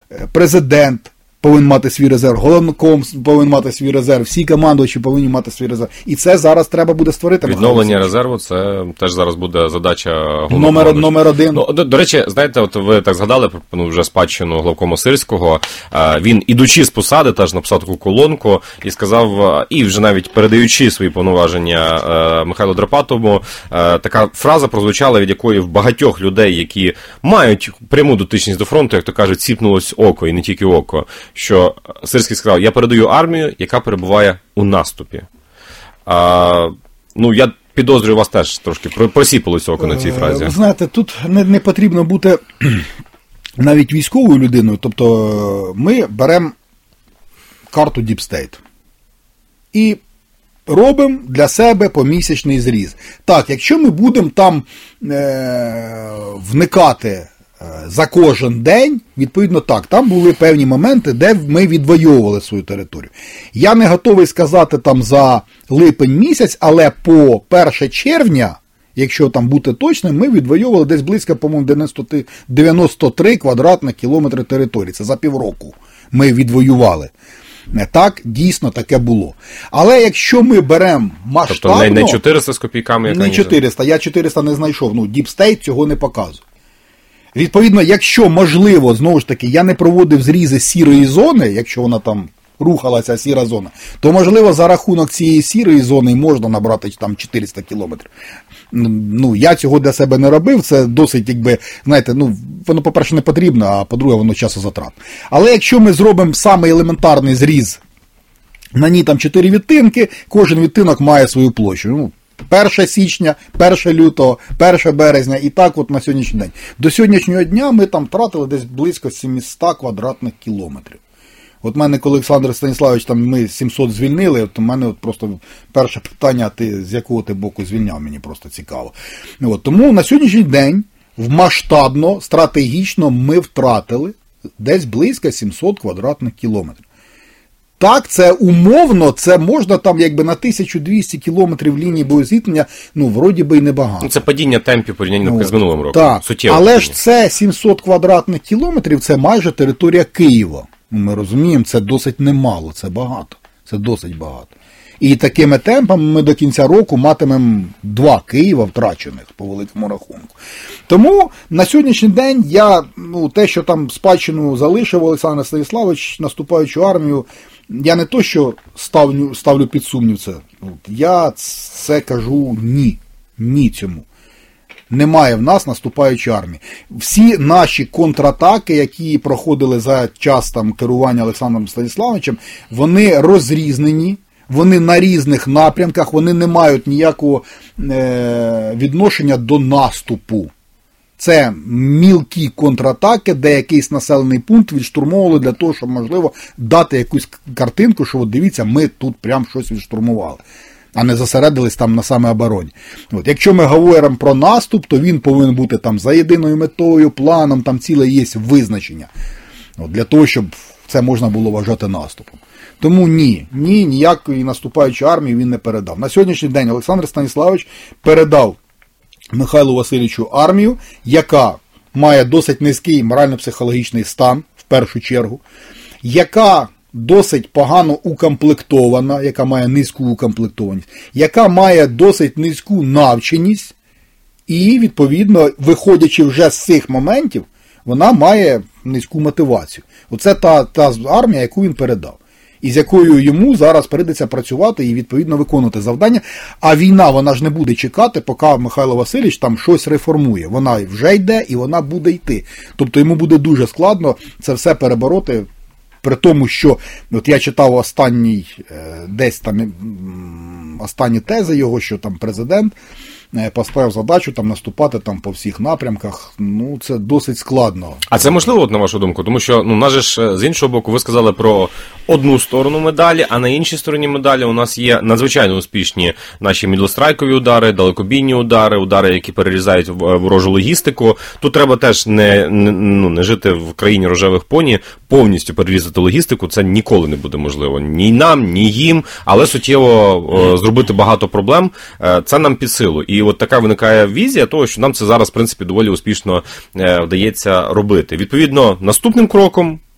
президент повинен мати свій резерв, головнокомандувач повинен мати свій резерв, всі командувачі повинні мати свій резерв. І це зараз треба буде створити. Відновлення резерву, це теж зараз буде задача номер один. Ну, до речі, знаєте, от ви так згадали про вже спадщину главкома Сирського. Він, ідучи з посади, теж написав таку колонку і сказав, і вже навіть передаючи свої повноваження Михайлу Драпатовому, така фраза прозвучала, від якої в багатьох людей, які мають пряму дотичність до фронту, як то кажуть, сіпнулось око, і не тільки око, що Сирський сказав: я передаю армію, яка перебуває у наступі. Ну, я підозрюю, вас теж трошки просіпалось око на цій фразі. Ви знаєте, тут не потрібно бути навіть військовою людиною. Тобто ми беремо карту Deep State і робимо для себе помісячний зріз. Так, якщо ми будемо там вникати за кожен день, відповідно так, там були певні моменти, де ми відвоювали свою територію. Я не готовий сказати там за липень місяць, але по 1 червня, якщо там бути точним, ми відвоювали десь близько, по-моєму, 93 квадратних кілометри території. Це за півроку ми відвоювали. Так, дійсно таке було. Але якщо ми беремо масштабно... Тобто не 400 з копійками? Не 400, я 400 не знайшов. Ну, Deep State цього не показує. Відповідно, якщо можливо, знову ж таки, я не проводив зрізи сірої зони, якщо вона там рухалася, сіра зона, то, можливо, за рахунок цієї сірої зони можна набрати там 400 кілометрів. Ну, я цього для себе не робив, це досить, якби, знаєте, ну, воно, по-перше, не потрібно, а по-друге, воно часозатрат. Але якщо ми зробимо самий елементарний зріз, на ній там 4 відтинки, кожен відтинок має свою площу. Ну, 1 січня, 1 лютого, 1 березня і так от на сьогоднішній день. До сьогоднішнього дня ми там тратили десь близько 700 квадратних кілометрів. От мене, коли Олександр Станіславович, там ми 700 звільнили, от у мене от просто перше питання, ти з якого ти боку звільняв, мені просто цікаво. От, тому на сьогоднішній день масштабно, стратегічно ми втратили десь близько 700 квадратних кілометрів. Так, це умовно, це можна там якби на 1200 кілометрів лінії боєзіткнення, ну, вроді би і небагато. Це падіння темпів порівняння з минулим роком. Так, суттєво але падіння. ж це 700 квадратних кілометрів, це майже територія Києва. Ми розуміємо, це досить немало, це багато, це досить багато. І такими темпами ми до кінця року матимемо 2 Києва втрачених, по великому рахунку. Тому на сьогоднішній день я, ну, те, що там спадщину залишив Олександр Станіславович, наступаючу армію, я не то, що ставлю під сумнів це. Я це кажу ні цьому. Немає в нас наступаючої армії. Всі наші контратаки, які проходили за час там керування Олександром Станіславовичем, вони розрізнені, вони на різних напрямках, вони не мають ніякого відношення до наступу. Це мілкі контратаки, де якийсь населений пункт відштурмовували для того, щоб, можливо, дати якусь картинку, що от дивіться, ми тут прям щось відштурмували, а не зосередились там на саме обороні. От, якщо ми говоримо про наступ, то він повинен бути там за єдиною метою, планом, там ціле є визначення. От, для того, щоб це можна було вважати наступом. Тому ніякої наступаючої армії він не передав. На сьогоднішній день Олександр Станіславович передав Михайлу Васильовичу армію, яка має досить низький морально-психологічний стан, в першу чергу, яка досить погано укомплектована, яка має низьку укомплектованість, яка має досить низьку навченість, і, відповідно, виходячи вже з цих моментів, вона має низьку мотивацію. Оце та армія, яку він передав. І з якою йому зараз прийдеться працювати і, відповідно, виконувати завдання. А війна, вона ж не буде чекати, поки Михайло Васильович там щось реформує. Вона вже йде і вона буде йти. Тобто йому буде дуже складно це все перебороти, при тому, що, от я читав останні тези його, що там президент поставив задачу там наступати там по всіх напрямках. Ну, це досить складно. А це можливо, от, на вашу думку? Тому що, ну, нас же ж, з іншого боку, ви сказали про одну сторону медалі, а на іншій стороні медалі у нас є надзвичайно успішні наші мідлстрайкові удари, далекобійні удари, які перерізають ворожу логістику. Тут треба теж не жити в країні рожевих поні, повністю перерізати логістику, це ніколи не буде можливо. Ні нам, ні їм, але суттєво зробити багато проблем, це нам під силу. І от така виникає візія того, що нам це зараз, в принципі, доволі успішно вдається робити. Відповідно, наступним кроком